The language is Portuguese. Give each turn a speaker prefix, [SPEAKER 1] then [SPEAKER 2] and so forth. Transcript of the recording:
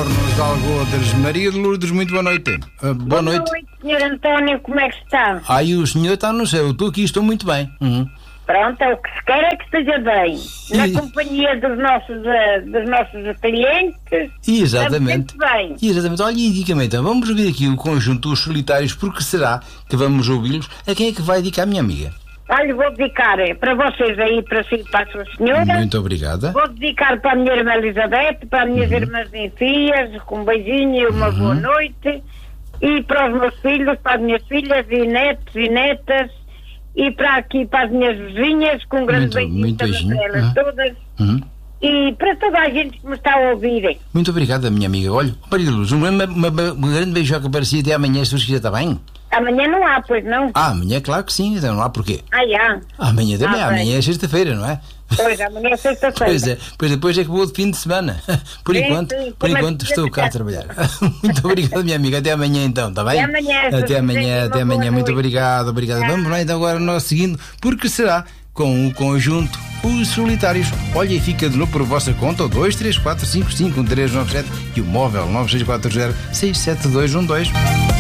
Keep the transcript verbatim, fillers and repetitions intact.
[SPEAKER 1] Fornos de Algodres. Maria de Lourdes, muito boa noite. Uh, boa,
[SPEAKER 2] boa
[SPEAKER 1] noite.
[SPEAKER 2] noite, senhor António, como é que está?
[SPEAKER 1] Aí o senhor está no céu, eu estou aqui, estou muito bem. Uhum.
[SPEAKER 2] Pronto, é o que se quer é que esteja bem. Na
[SPEAKER 1] E...
[SPEAKER 2] companhia dos nossos, uh, dos nossos clientes.
[SPEAKER 1] Exatamente.
[SPEAKER 2] Bem.
[SPEAKER 1] Exatamente. Olha, e diga-me então, vamos ouvir aqui o conjunto dos Solitários, porque será que vamos ouvi-los? A quem é que vai dedicar, minha amiga?
[SPEAKER 2] Olha, vou dedicar para vocês aí, para si e para a sua senhora.
[SPEAKER 1] Muito obrigada.
[SPEAKER 2] Vou dedicar para a minha irmã Elizabeth, para as minhas uhum. irmãs e filhas, com um beijinho e uma uhum. boa noite. E para os meus filhos, para as minhas filhas e netos e netas. E para aqui, para as minhas vizinhas, com um grande beijinho para elas uhum. todas. Uhum. E para toda a gente que me está a ouvir.
[SPEAKER 1] Muito obrigada, minha amiga. Olha, Maria de Luz, uma, uma, uma grande beijoca para si até amanhã, se você quiser, está bem?
[SPEAKER 2] Amanhã não há, pois não?
[SPEAKER 1] Ah, amanhã, claro que sim, então não há porquê.
[SPEAKER 2] Ah, já.
[SPEAKER 1] Amanhã também,
[SPEAKER 2] ah,
[SPEAKER 1] amanhã é sexta-feira, não é?
[SPEAKER 2] Pois, amanhã é sexta-feira.
[SPEAKER 1] Pois é, pois depois é que vou de fim de semana. Por sim, enquanto, sim, por enquanto estou cá a trabalhar. Muito obrigado, minha amiga. Até amanhã então, está bem?
[SPEAKER 2] Até amanhã.
[SPEAKER 1] Até amanhã, até amanhã. Muito obrigado, obrigado. Vamos lá então agora nós seguindo, porque será com o conjunto Os Solitários. Olha, e fica de novo por vossa conta o dois três quatro cinco cinco um três nove sete e o móvel nove seis quatro zero seis sete dois um dois.